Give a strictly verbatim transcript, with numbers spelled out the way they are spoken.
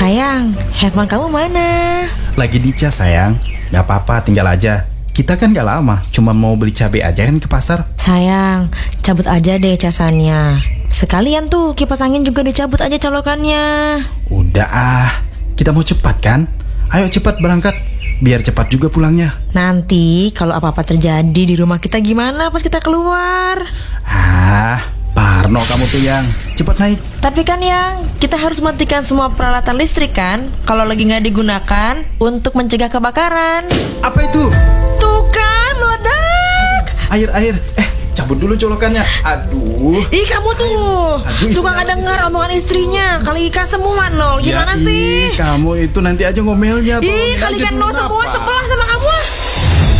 Sayang, handphone kamu mana? Lagi dicas sayang. Gak apa-apa, tinggal aja. Kita kan gak lama, cuma mau beli cabai aja kan ke pasar. Sayang, cabut aja deh casannya. Sekalian tuh kipas angin juga dicabut aja colokannya. Udah ah, kita mau cepat kan? Ayo cepat berangkat, biar cepat juga pulangnya. Nanti kalau apa-apa terjadi di rumah kita gimana pas kita keluar? Ah, Parno kamu tuh yang cepat naik. Tapi kan yang kita harus matikan semua peralatan listrik kan kalau lagi nggak digunakan untuk mencegah kebakaran. Apa itu? Tuh kan meledak. Air air. Eh cabut dulu colokannya. Aduh. Ih kamu tuh Aduh, suka nggak dengar omongan istrinya. Kalikan semua nol. Gimana ya, sih? Ih, kamu itu nanti aja ngomelnya tuh. Ih kalikan nol semua sebelah sama kamu.